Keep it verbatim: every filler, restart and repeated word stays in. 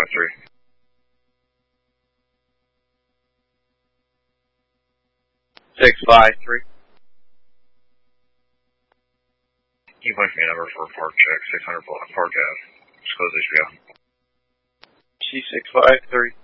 five three. six five three. Can you punch me a number for a park check? six hundred block Park Ave. Just close H B O. G six five three.